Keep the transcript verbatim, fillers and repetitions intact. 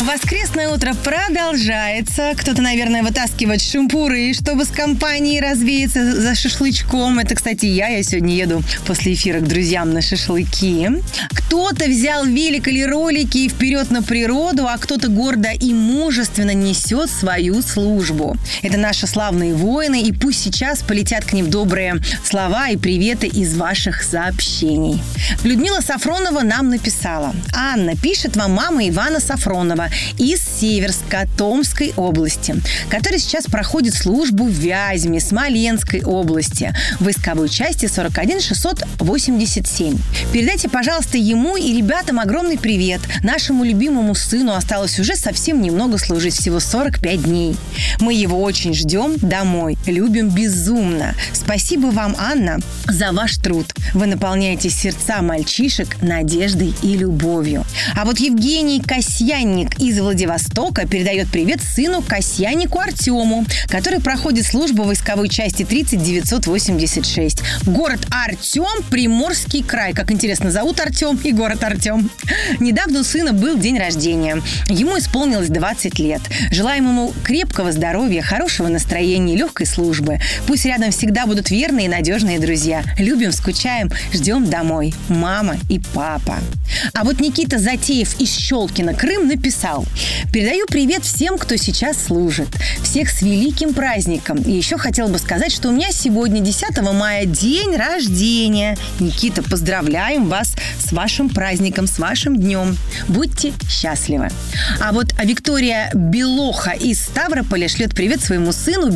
Воскресное утро продолжается. Кто-то, наверное, вытаскивает шампуры, чтобы с компанией развеяться за шашлычком. Это, кстати, я. Я сегодня еду после эфира к друзьям на шашлыки. Кто-то взял велик или ролики и вперед на природу, а кто-то гордо и мужественно несет свою службу. Это наши славные воины, и пусть сейчас полетят к ним добрые слова и приветы из ваших сообщений. Людмила Сафронова нам написала. Анна, пишет вам мама Ивана Сафронова из Северска Томской области, который сейчас проходит службу в Вязьме Смоленской области, в войсковой части сорок один шестьсот восемьдесят семь. Передайте, пожалуйста, ему и ребятам огромный привет. Нашему любимому сыну осталось уже совсем немного служить, всего сорок пять дней. Мы его очень ждем домой, любим безумно. Спасибо вам, Анна, за ваш труд. Вы наполняете сердца мальчишек надеждой и любовью. А вот Евгений Касьянник из Владивостока передает привет сыну Касьяннику Артему, который проходит службу в войсковой части тридцать девятьсот восемьдесят шесть. Город Артем, Приморский край. Как интересно, зовут Артем и город Артем. Недавно у сына был день рождения. Ему исполнилось двадцать лет. Желаем ему крепкого здоровья, хорошего настроения, легкой службы. Пусть рядом всегда будут верные и надежные друзья. Любим, скучаем, ждем домой. Мама и папа. А вот Никита Затеев из Щелкина, Крым, написал: передаю привет всем, кто сейчас служит. Всех с великим праздником. И еще хотел бы сказать, что у меня сегодня, десятого мая, день рождения. Никита, поздравляем вас с вашим праздником, с вашим днем. Будьте счастливы. А вот Виктория Белоха из Ставрополя шлет привет своему сыну